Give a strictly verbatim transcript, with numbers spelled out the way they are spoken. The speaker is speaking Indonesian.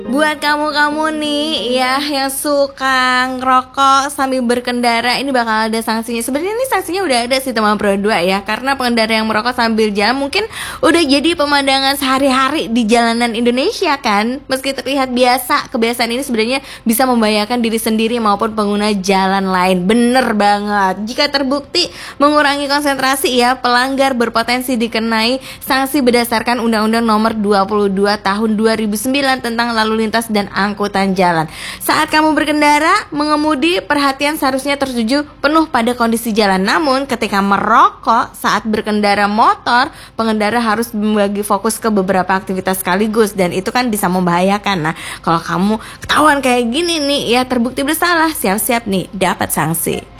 Buat kamu-kamu nih ya yang suka ngerokok sambil berkendara, ini bakal ada sanksinya. Sebenarnya ini sanksinya udah ada sih teman Pro dua ya, karena pengendara yang merokok sambil jalan mungkin udah jadi pemandangan sehari-hari di jalanan Indonesia kan. Meski terlihat biasa, kebiasaan ini sebenarnya bisa membahayakan diri sendiri maupun pengguna jalan lain. Bener banget. Jika terbukti mengurangi konsentrasi ya, pelanggar berpotensi dikenai sanksi berdasarkan Undang-Undang Nomor dua puluh dua Tahun dua ribu sembilan tentang lalu lintas dan angkutan jalan. Saat kamu berkendara, mengemudi, perhatian seharusnya tertuju penuh pada kondisi jalan. Namun ketika merokok saat berkendara motor, pengendara harus membagi fokus ke beberapa aktivitas sekaligus, dan itu kan bisa membahayakan. Nah, kalau kamu ketahuan kayak gini nih ya, terbukti bersalah, siap-siap nih dapat sanksi.